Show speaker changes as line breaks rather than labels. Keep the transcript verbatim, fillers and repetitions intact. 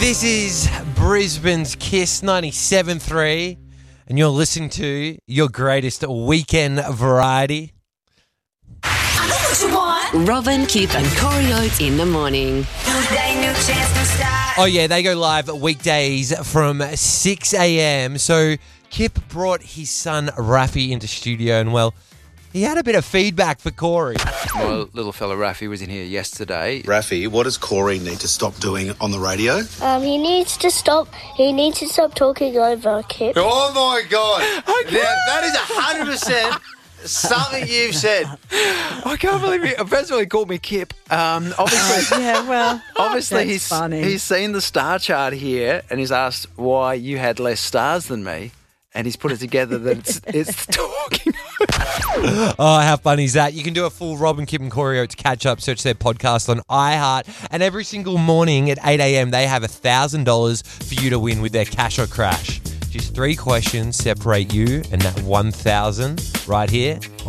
This is Brisbane's Kiss ninety-seven point three, and you're listening to your greatest weekend variety.
I know what you want.
Robin, Kip and Corey Oates in the morning.
New day, new chance, new start.
Oh yeah, they go live weekdays from six a.m. So Kip brought his son Rafi into studio, and well, he had a bit of feedback for Corey.
My little fella Rafi was in here yesterday.
Rafi, what does Corey need to stop doing on the radio?
Um, he needs to stop. He needs to stop talking over Kip.
Oh my God! Now, that is a hundred percent something you've said.
I can't believe it. First of all, he called me Kip. Um, obviously,
Yeah, well,
obviously
that's
he's
funny.
he's seen the star chart here and he's asked why you had less stars than me, and he's put it together that it's it's talking.
Oh, how funny is that? You can do a full Robin, Kip and Corey Oates catch up. Search their podcast on iHeart. And every single morning at eight a.m. they have one thousand dollars for you to win with their Cash or Crash. Just three questions separate you and that one thousand right here